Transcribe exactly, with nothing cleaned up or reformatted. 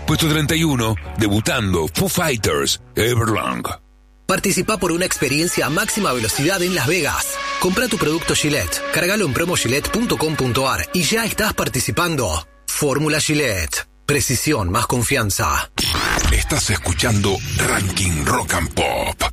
Puesto treinta y uno, debutando Foo Fighters, Everlong. Participá por una experiencia a máxima velocidad en Las Vegas. Comprá tu producto Gillette, cargalo en promo gillette punto com punto a r y ya estás participando. Fórmula Gillette. Precisión más confianza. Estás escuchando Ranking Rock and Pop.